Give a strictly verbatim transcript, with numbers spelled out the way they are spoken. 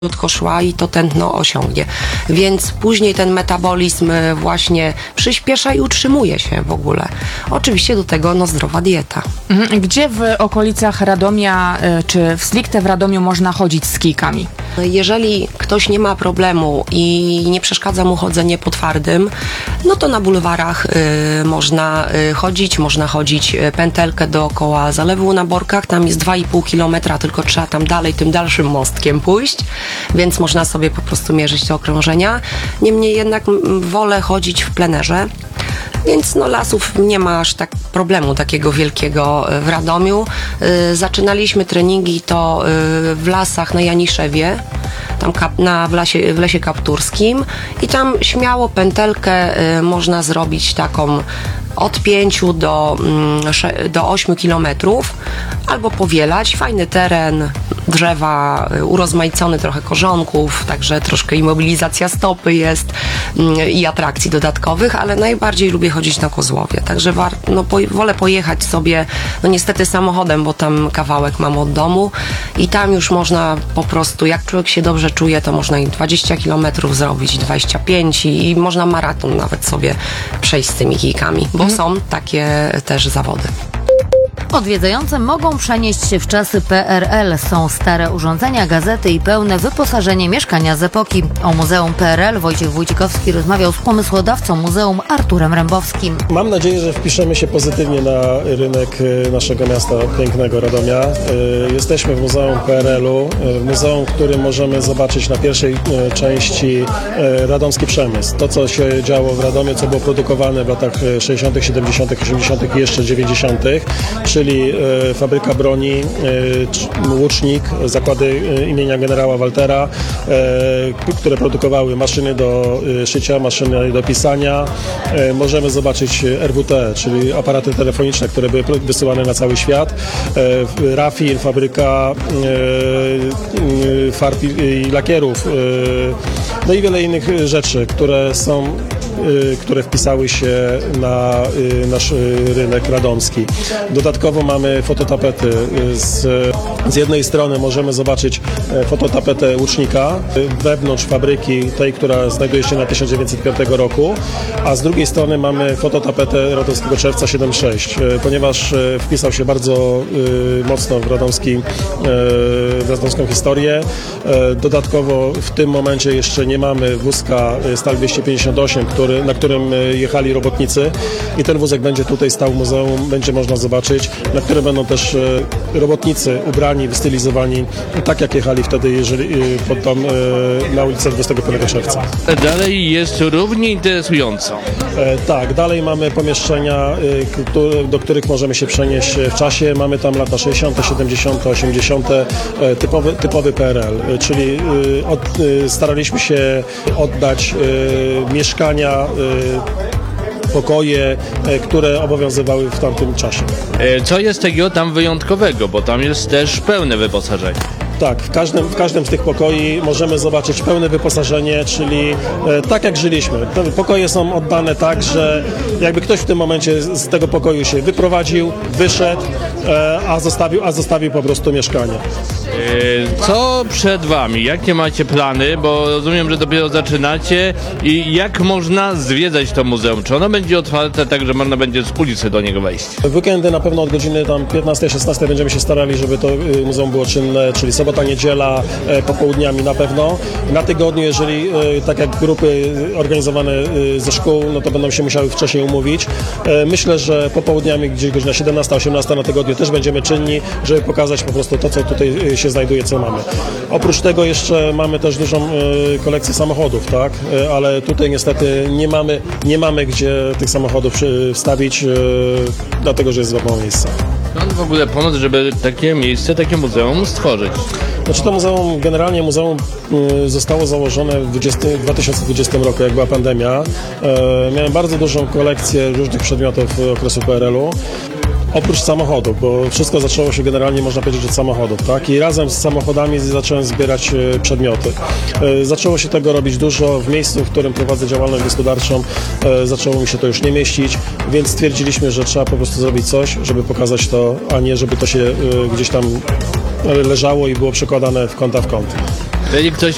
krótko szła i to tętno osiągnie. Więc później ten metabolizm właśnie przyspiesza i utrzymuje się w ogóle. Oczywiście do tego no zdrowa dieta. Gdzie w okolicach Radomia, czy w stricte w Radomiu można chodzić z kijkami? Jeżeli ktoś nie ma problemu i nie przeszkadza mu chodzenie po twardym, no to na bulwarach y, można y, chodzić, można chodzić pętelkę dookoła zalewu na Borkach, tam jest dwa i pół kilometra, tylko trzeba tam dalej tym dalszym mostkiem pójść, więc można sobie po prostu mierzyć te okrążenia. Niemniej jednak m, wolę chodzić w plenerze. Więc no lasów nie ma aż tak problemu takiego wielkiego w Radomiu. Yy, zaczynaliśmy treningi to yy, w lasach na Janiszewie, tam kap, na, w, lasie, w lesie kapturskim i tam śmiało pętelkę yy, można zrobić taką od pięciu do, mm, do ośmiu kilometrów albo powielać. Fajny teren, drzewa, urozmaicony trochę korzonków, także troszkę imobilizacja stopy jest mm, i atrakcji dodatkowych, ale najbardziej lubię chodzić na Kozłowie, także war, no, po, wolę pojechać sobie, no niestety samochodem, bo tam kawałek mam od domu i tam już można po prostu, jak człowiek się dobrze czuje, to można i dwadzieścia kilometrów zrobić, dwadzieścia pięć i, i można maraton nawet sobie przejść z tymi kijkami, bo mhm. są takie też zawody. Odwiedzający mogą przenieść się w czasy P R L. Są stare urządzenia, gazety i pełne wyposażenie mieszkania z epoki. O Muzeum P R L Wojciech Wójcikowski rozmawiał z pomysłodawcą muzeum Arturem Rembowskim. Mam nadzieję, że wpiszemy się pozytywnie na rynek naszego miasta, pięknego Radomia. Jesteśmy w Muzeum P R L-u, w muzeum, w którym możemy zobaczyć na pierwszej części radomski przemysł. To, co się działo w Radomiu, co było produkowane w latach sześćdziesiątych, siedemdziesiątych, osiemdziesiątych i jeszcze dziewięćdziesiątych. Czyli e, fabryka broni, e, łucznik, zakłady e, imienia generała Waltera, e, które produkowały maszyny do e, szycia, maszyny do pisania. E, możemy zobaczyć R W T, czyli aparaty telefoniczne, które były wysyłane na cały świat. E, Rafil, fabryka e, e, farb i lakierów. E, no i wiele innych rzeczy, które są które wpisały się na nasz rynek radomski. Dodatkowo mamy fototapety. Z, z jednej strony możemy zobaczyć fototapetę łucznika wewnątrz fabryki, tej, która znajduje się na tysiąc dziewięćset piątego roku, a z drugiej strony mamy fototapetę radomskiego czerwca siedemdziesiąt sześć, ponieważ wpisał się bardzo mocno w, radomski, w radomską historię. Dodatkowo w tym momencie jeszcze nie mamy wózka Stal dwieście pięćdziesiąt osiem, który na którym jechali robotnicy i ten wózek będzie tutaj stał w muzeum, będzie można zobaczyć, na którym będą też robotnicy ubrani, wystylizowani, tak jak jechali wtedy jeżeli, pod tam, na ulicę dwudziestego piątego czerwca. Dalej jest równie interesująco. E, tak, dalej mamy pomieszczenia, y, do których możemy się przenieść w czasie. Mamy tam lata sześćdziesiąte, siedemdziesiąte, osiemdziesiąte, e, typowy, typowy P R L, czyli y, od, y, staraliśmy się oddać y, mieszkania, pokoje, które obowiązywały w tamtym czasie. Co jest takiego tam wyjątkowego, bo tam jest też pełne wyposażenie. Tak, w każdym, w każdym z tych pokoi możemy zobaczyć pełne wyposażenie, czyli e, tak jak żyliśmy. Te pokoje są oddane tak, że jakby ktoś w tym momencie z tego pokoju się wyprowadził, wyszedł, e, a, zostawił, a zostawił po prostu mieszkanie. E, co przed wami? Jakie macie plany? Bo rozumiem, że dopiero zaczynacie i jak można zwiedzać to muzeum? Czy ono będzie otwarte tak, że można będzie z ulicy do niego wejść? W weekendy na pewno od godziny tam piętnastej szesnastej będziemy się starali, żeby to y, muzeum było czynne, czyli sobota, niedziela, e, popołudniami na pewno. Na tygodniu, jeżeli e, tak jak grupy organizowane e, ze szkół, no to będą się musiały wcześniej umówić. E, myślę, że popołudniami, gdzieś godzina siedemnasta osiemnasta na tygodniu też będziemy czynni, żeby pokazać po prostu to, co tutaj się znajduje, co mamy. Oprócz tego jeszcze mamy też dużą e, kolekcję samochodów, tak? E, ale tutaj niestety nie mamy, nie mamy gdzie tych samochodów wstawić, e, dlatego, że jest za mało miejsca. Skąd w ogóle pomysł, żeby takie miejsce, takie muzeum stworzyć? Znaczy to muzeum, generalnie muzeum y, zostało założone w dwa tysiące dwudziestym roku, jak była pandemia. E, miałem bardzo dużą kolekcję różnych przedmiotów okresu P R L-u. Oprócz samochodów, bo wszystko zaczęło się generalnie, można powiedzieć, od samochodów, tak? I razem z samochodami zacząłem zbierać e, przedmioty. E, zaczęło się tego robić dużo. W miejscu, w którym prowadzę działalność gospodarczą, e, zaczęło mi się to już nie mieścić, więc stwierdziliśmy, że trzeba po prostu zrobić coś, żeby pokazać to, a nie żeby to się e, gdzieś tam leżało i było przekładane w kąta w kąt. Jeżeli ktoś